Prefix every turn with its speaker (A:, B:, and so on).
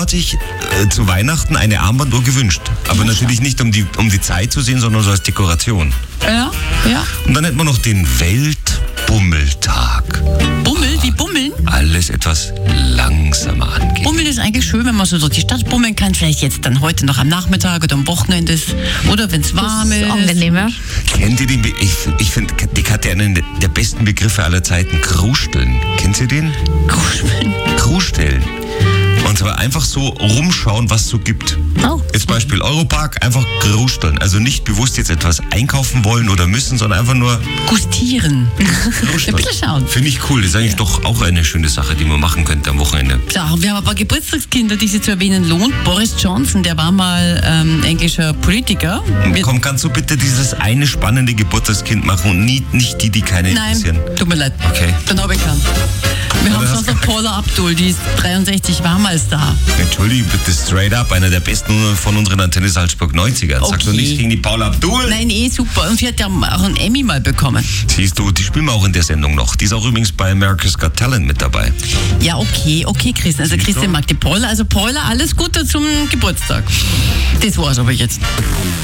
A: hat sich zu Weihnachten eine Armbanduhr gewünscht. Aber natürlich nicht, um die Zeit zu sehen, sondern so als Dekoration.
B: Ja.
A: Und dann hätten wir noch den Weltbummeltag.
B: Bummel, wie bummeln?
A: Alles etwas langsamer angehen.
B: Bummeln ist eigentlich schön, wenn man so durch die Stadt bummeln kann. Vielleicht jetzt dann heute noch am Nachmittag oder am Wochenende. Oder wenn es warm ist.
C: Angenehmer.
A: Kennt ihr den? Ich finde, die hat ja einen der besten Begriffe aller Zeiten. Krusteln. Kennt ihr den? Krusteln. Und zwar einfach so rumschauen, was es so gibt.
C: Oh.
A: Jetzt Beispiel Europark, einfach krusteln. Also nicht bewusst jetzt etwas einkaufen wollen oder müssen, sondern einfach nur
B: Gustieren.
A: krusteln.
B: Ein bisschen schauen.
A: Finde ich cool. Das ist eigentlich doch auch eine schöne Sache, die man machen könnte am Wochenende.
B: Klar, wir haben ein paar Geburtstagskinder, die sie zu erwähnen lohnt. Boris Johnson, der war mal englischer Politiker.
A: Komm, kannst du bitte dieses eine spannende Geburtstagskind machen und nicht die keine interessieren?
B: Nein, tut mir leid.
A: Okay.
B: Dann habe ich keinen. Wir haben sonst noch Paula Abdul, die ist 63, war mal da.
A: Entschuldige bitte, straight up, einer der besten von unseren Antenne Salzburg 90ern. Sag doch nichts gegen die Paula Abdul.
B: Nein, super. Und sie hat ja auch einen Emmy mal bekommen.
A: Siehst du, die spielen wir auch in der Sendung noch. Die ist auch übrigens bei America's Got Talent mit dabei.
B: Ja, okay, Christian. Also Christian mag die Paula. Also Paula, alles Gute zum Geburtstag. Das war's aber jetzt.